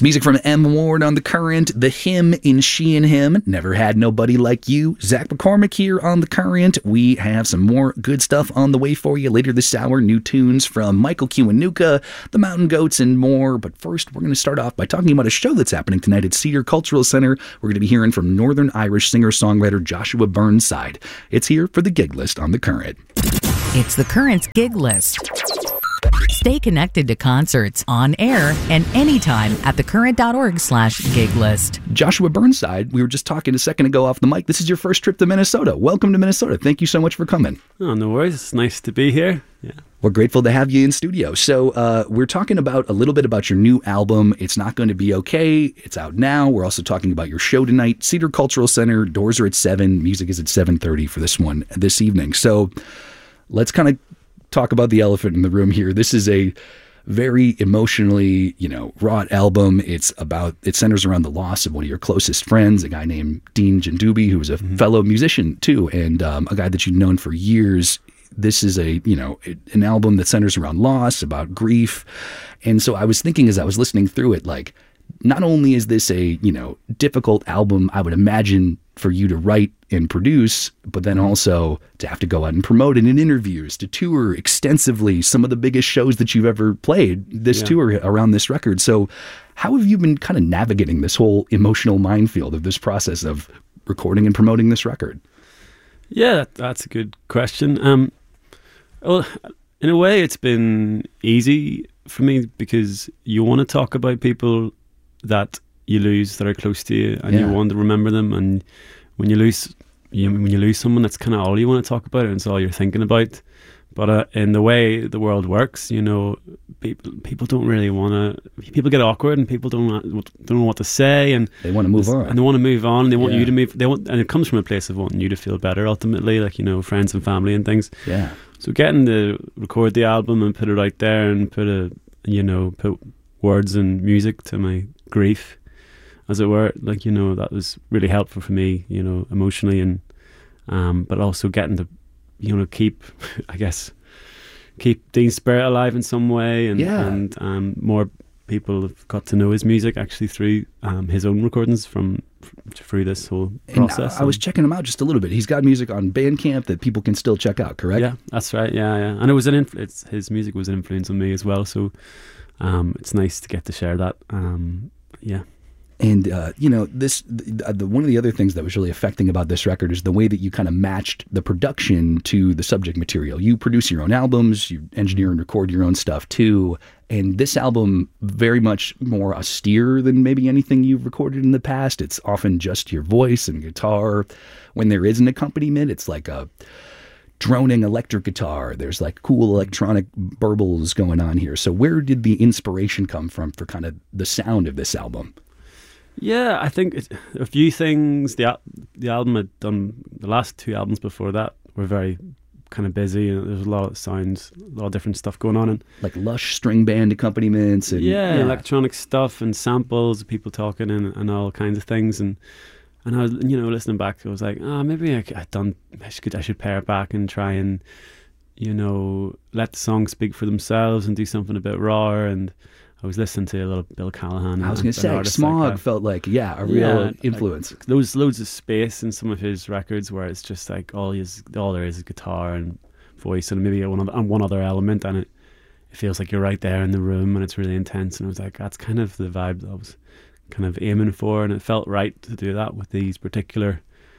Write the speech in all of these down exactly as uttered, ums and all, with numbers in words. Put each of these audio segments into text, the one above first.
music from M. Ward on The Current, The Hymn in She and Him, Never Had Nobody Like You. Zach McCormick here on The Current. We have some more good stuff on the way for you later this hour. New tunes from Michael Kiwanuka, The Mountain Goats, and more. But first, we're going to start off by talking about a show that's happening tonight at Cedar Cultural Center. We're going to be hearing from Northern Irish singer-songwriter Joshua Burnside. It's here for the gig list on The Current. It's The Current's gig list. Stay connected to concerts on air and anytime at thecurrent.org slash gig list. Joshua Burnside, we were just talking a second ago off the mic. This is your first trip to Minnesota. Welcome to Minnesota. Thank you so much for coming. Oh, no worries. It's nice to be here. Yeah. We're grateful to have you in studio. So uh, we're talking about a little bit about your new album, It's Not Going to Be Okay. It's out now. We're also talking about your show tonight, Cedar Cultural Center. Doors are at seven. Music is at seven thirty for this one this evening. So let's kind of talk about the elephant in the room here. This is a very emotionally, you know, wrought album. It's about, it centers around the loss of one of your closest friends, a guy named Dean Jandubi, who was a mm-hmm. fellow musician too, and um, a guy that you've known for years. This is a, you know, an album that centers around loss, about grief. And so I was thinking as I was listening through it, like, not only is this a, you know, difficult album, I would imagine, for you to write and produce, but then also to have to go out and promote it in interviews, to tour extensively, some of the biggest shows that you've ever played this yeah. tour around this record. So how have you been kind of navigating this whole emotional minefield of this process of recording and promoting this record? Yeah, that's a good question. Um, well, in a way, it's been easy for me because you want to talk about people that you lose that are close to you, and yeah. you want to remember them. And when you lose, you, when you lose someone, that's kind of all you want to talk about, and it's all you're thinking about. But uh, in the way the world works, you know, people people don't really want to. People get awkward, and people don't don't know what to say, and they want to move on, and they want to move on. And they want yeah. you to move. They want, and it comes from a place of wanting you to feel better. Ultimately, like, you know, friends and family and things. Yeah. So getting to record the album and put it out there and put a, you know, put words and music to my grief, as it were, like, you know, that was really helpful for me, you know, emotionally, and um, but also getting to, you know, keep, I guess, keep Dean's spirit alive in some way, and yeah. and um, more people have got to know his music actually through um, his own recordings from, from through this whole process. And I was checking him out just a little bit. He's got music on Bandcamp that people can still check out, correct? Yeah, that's right. Yeah, yeah, and it was an influence. His music was an influence on me as well. So um, it's nice to get to share that. Um, yeah. And, uh, you know, this the, the, one of the other things that was really affecting about this record is the way that you kind of matched the production to the subject material. You produce your own albums, you engineer and record your own stuff too. And this album, very much more austere than maybe anything you've recorded in the past. It's often just your voice and guitar. When there is an accompaniment, it's like a droning electric guitar. There's like cool electronic burbles going on here. So where did the inspiration come from for kind of the sound of this album? Yeah, I think it's a few things. The al- the album had done, the last two albums before that were very kind of busy, and there's a lot of sounds, a lot of different stuff going on, and like lush string band accompaniments and yeah, yeah. electronic stuff and samples, people talking and, and all kinds of things. And and I was, you know, listening back, I was like, oh, maybe I, I done, I should I should pare it back and try and, you know, let the songs speak for themselves and do something a bit rawer. And I was listening to a little Bill Callahan. I was going to say, Smog like felt like, yeah, a real yeah, influence. Like, there was loads of space in some of his records where it's just like all his, all there is is guitar and voice and maybe one other, and one other element, and it, it feels like you're right there in the room and it's really intense. And I was like, that's kind of the vibe that I was kind of aiming for, and it felt right to do that with these particular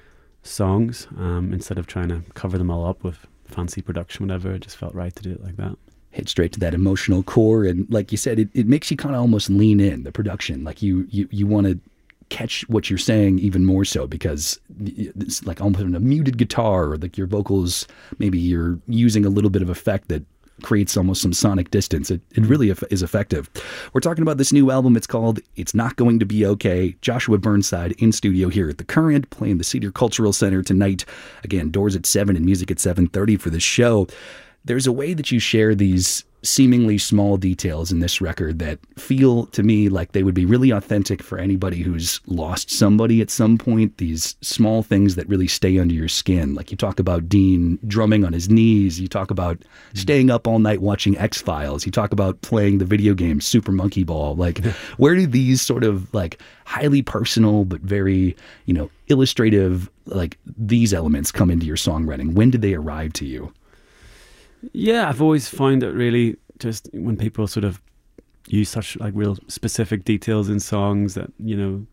songs, um, instead of trying to cover them all up with fancy production, whatever. It just felt right to do it like that. Hit straight to that emotional core, and like you said, it, it makes you kind of almost lean in the production. Like you you, you want to catch what you're saying even more so, because it's like almost a muted guitar, or like your vocals, maybe you're using a little bit of effect that creates almost some sonic distance. It, it really is effective. We're talking about this new album. It's called It's Not Going to Be Okay. Joshua Burnside in studio here at The Current, playing the Cedar Cultural Center tonight. Again, doors at seven and music at seven thirty for this show. There's a way that you share these seemingly small details in this record that feel to me like they would be really authentic for anybody who's lost somebody at some point. These small things that really stay under your skin. Like you talk about Dean drumming on his knees. You talk about mm-hmm. staying up all night watching X-Files. You talk about playing the video game Super Monkey Ball. Like where do these sort of like highly personal but very, you know, illustrative, like these elements come into your songwriting? When did they arrive to you? Yeah, I've always found it really just when people sort of use such like real specific details in songs that, you know,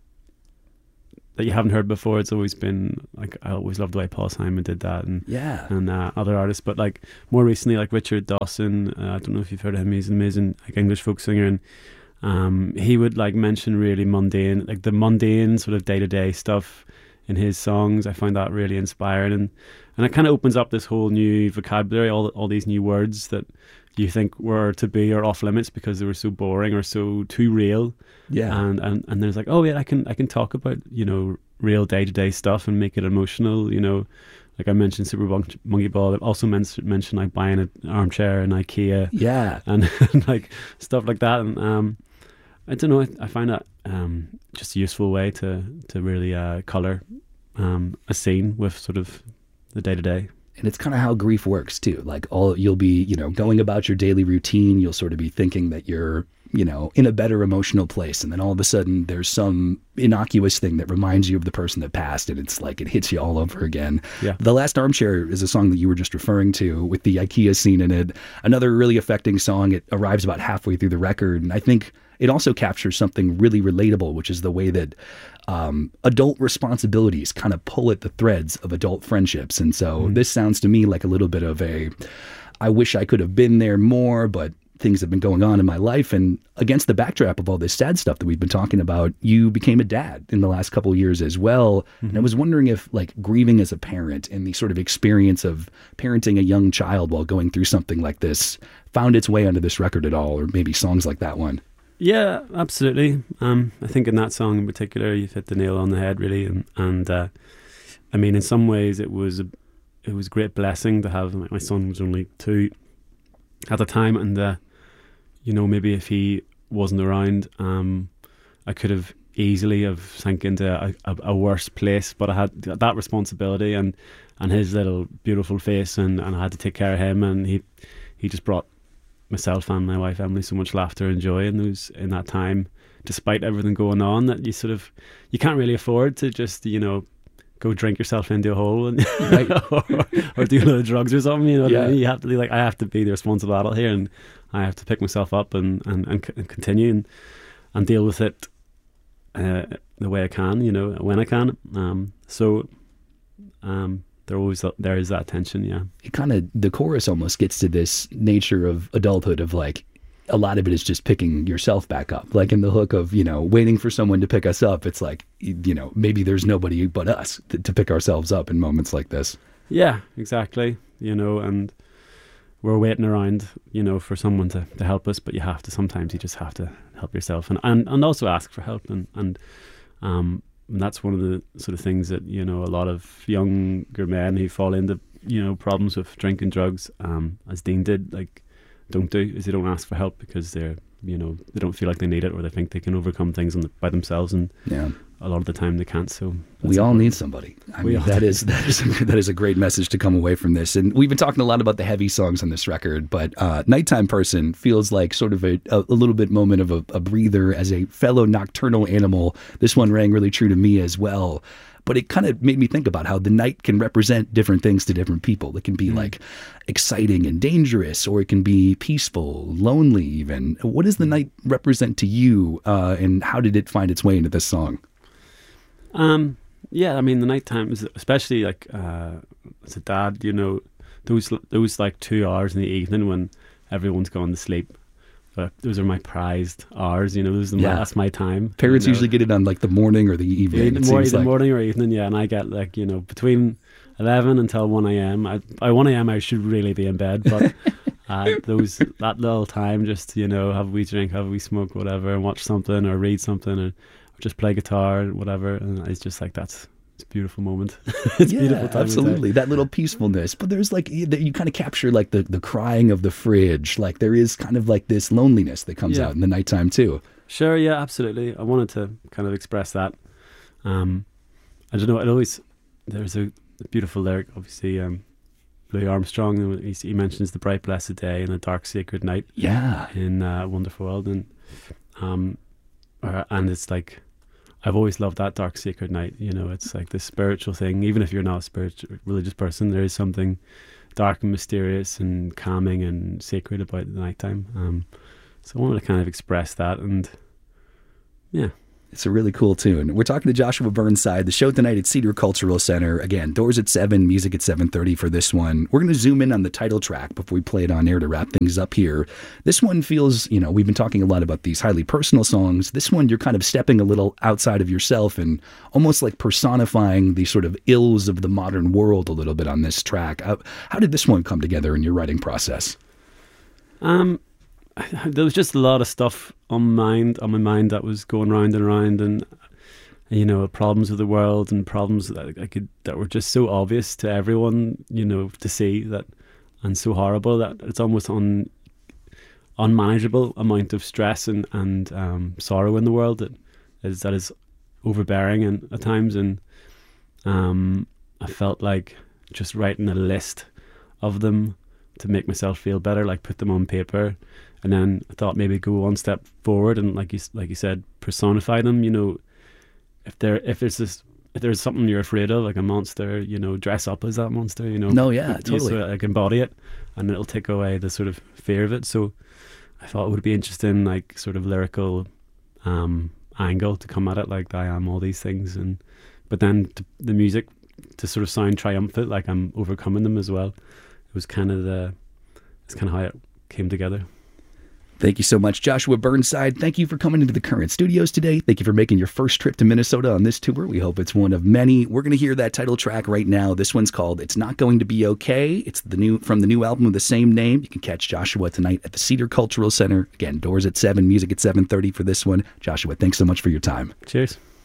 that you haven't heard before. It's always been like, I always loved the way Paul Simon did that, and yeah, and uh, other artists. But like more recently, like Richard Dawson, uh, I don't know if you've heard of him. He's an amazing like English folk singer, and um, he would like mention really mundane, like the mundane sort of day to day stuff in his songs. I find that really inspiring, and and it kind of opens up this whole new vocabulary, all all these new words that you think were to be or off limits because they were so boring or so too real. Yeah, and and and there's like, oh yeah, I can I can talk about, you know, real day to day stuff and make it emotional. You know, like I mentioned Super Monkey Ball. I also mentioned mentioned like buying an armchair in IKEA. Yeah, and, and like stuff like that. And um, I don't know. I, I find that um just a useful way to to really uh, color um a scene with sort of the day to day. And it's kind of how grief works too. Like all you'll be, you know, going about your daily routine, you'll sort of be thinking that you're, you know, in a better emotional place. And then all of a sudden there's some innocuous thing that reminds you of the person that passed. And it's like, it hits you all over again. Yeah. The Last Armchair is a song that you were just referring to with the IKEA scene in it. Another really affecting song. It arrives about halfway through the record. And I think it also captures something really relatable, which is the way that um, adult responsibilities kind of pull at the threads of adult friendships. And so mm. this sounds to me like a little bit of a, I wish I could have been there more, but things have been going on in my life. And against the backdrop of all this sad stuff that we've been talking about, you became a dad in the last couple of years as well. Mm-hmm. And I was wondering if like grieving as a parent and the sort of experience of parenting a young child while going through something like this found its way onto this record at all, or maybe songs like that one. Yeah, absolutely. Um, I think in that song in particular, you've hit the nail on the head, really. And, and uh, I mean, in some ways, it was a, it was a great blessing to have. Like, my son was only two at the time, and uh, you know, maybe if he wasn't around, um, I could have easily have sank into a, a, a worse place. But I had that responsibility, and, and his little beautiful face, and, and I had to take care of him, and he he just brought myself and my wife Emily so much laughter and joy in those in that time, despite everything going on, that you sort of you can't really afford to just, you know, go drink yourself into a hole and right. or, or do a lot of drugs or something. You know, yeah. You have to be like, I have to be the responsible adult here, and I have to pick myself up and and, and, c- and continue and, and deal with it uh, the way I can, you know, when I can. Um, so um. There always there is that tension, yeah. It kind of, the chorus almost gets to this nature of adulthood of like, a lot of it is just picking yourself back up. Like in the hook of, you know, waiting for someone to pick us up. It's like, you know, maybe there's nobody but us to, to pick ourselves up in moments like this. Yeah, exactly. You know, and we're waiting around, you know, for someone to, to help us, but you have to, sometimes you just have to help yourself and, and, and also ask for help. And, and um. And that's one of the sort of things that, you know, a lot of younger men who fall into, you know, problems with drinking drugs, um, as Dean did, like, don't do, is they don't ask for help because they're, you know, they don't feel like they need it, or they think they can overcome things on the, by themselves, and yeah. a lot of the time they can't. So we all need somebody. I we mean, that is that is a, that is a great message to come away from this. And we've been talking a lot about the heavy songs on this record, but uh, Nighttime Person feels like sort of a, a, a little bit moment of a, a breather as a fellow nocturnal animal. This one rang really true to me as well. But it kind of made me think about how the night can represent different things to different people. It can be mm. like exciting and dangerous, or it can be peaceful, lonely even. What does the night represent to you, uh, and how did it find its way into this song? Um, yeah, I mean, the nighttime is especially like uh, as a dad, you know, those those like two hours in the evening when everyone's gone to sleep. But those are my prized hours, you know. Those are my, yeah. That's my time. Parents you know. usually get it on like the morning or the evening. Yeah, the, morning, the like. morning or evening, yeah. And I get like, you know, between eleven until one a.m. I, by one a.m. I should really be in bed, but uh, those that little time, just, you know, have a wee drink, have a wee smoke, whatever, and watch something or read something, or just play guitar, whatever. And it's just like, that's it's a beautiful moment. It's yeah, a beautiful time. Absolutely. That little peacefulness. But there's like, you, you kind of capture like the, the crying of the fridge. Like there is kind of like this loneliness that comes Yeah. out in the nighttime too. Sure, yeah, absolutely. I wanted to kind of express that. Um, I don't know, it always, there's a, a beautiful lyric, obviously, um, Louis Armstrong, he, he mentions the bright blessed day and the dark sacred night. Yeah. In uh, Wonderful World. And, um, uh, and it's like, I've always loved that dark sacred night. You know, it's like this spiritual thing. Even if you're not a spiritual, religious person, there is something dark and mysterious and calming and sacred about the nighttime. Um, so I wanted to kind of express that, and yeah. It's a really cool tune. We're talking to Joshua Burnside. The show tonight at Cedar Cultural Center. Again, doors at seven, music at seven thirty for this one. We're going to zoom in on the title track before we play it on air to wrap things up here. This one feels, you know, we've been talking a lot about these highly personal songs. This one, you're kind of stepping a little outside of yourself and almost like personifying the sort of ills of the modern world a little bit on this track. How, how did this one come together in your writing process? Um, there was just a lot of stuff on my mind, on my mind that was going round and round, and you know, problems of the world and problems that I could that were just so obvious to everyone, you know, to see that, and so horrible that it's almost un, unmanageable amount of stress and and um, sorrow in the world that is that is overbearing and at times, and um, I felt like just writing a list of them to make myself feel better, like put them on paper. And then I thought maybe go one step forward and, like you like you said, personify them. You know, if there if there's this if there's something you're afraid of, like a monster, you know, dress up as that monster. You know, no, yeah, you totally. sort of, like embody it, and it'll take away the sort of fear of it. So I thought it would be interesting, like sort of lyrical um, angle to come at it, like I am all these things, and but then to, the music to sort of sound triumphant, like I'm overcoming them as well. It was kind of the it's kind of how it came together. Thank you so much, Joshua Burnside. Thank you for coming into the Current Studios today. Thank you for making your first trip to Minnesota on this tour. We hope it's one of many. We're going to hear that title track right now. This one's called It's Not Going to Be Okay. It's the new from the new album with the same name. You can catch Joshua tonight at the Cedar Cultural Center. Again, doors at seven, music at seven thirty for this one. Joshua, thanks so much for your time. Cheers.